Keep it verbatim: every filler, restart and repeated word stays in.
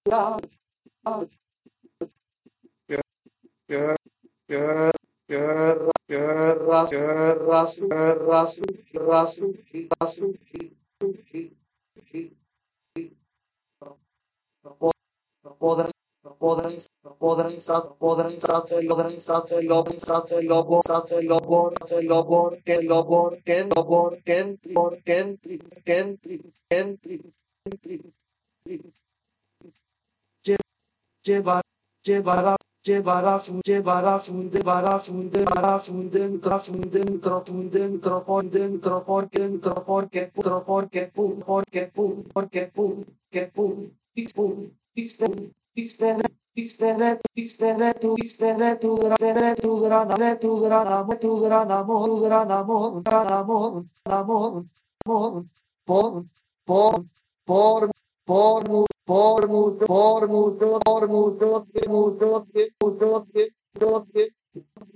podrán no podrán no podrán no podrán hacerlo podrán hacerlo hacerlo hacerlo hacerlo porque lo porque lo porque porque llevar llevará llevarás un llevarás un llevarás un llevarás un dentro un dentro un dentro por dentro porque dentro porque porque porque porque porque porque porque Istene, istene, istene, tu, istene, tu, istene, tu gran, tu gran amor, tu gran amor, tu gran amor, gran amor, amor, amor, por, por, por, por, mu- por mucho, por mucho, por mucho, mucho, mucho, mucho,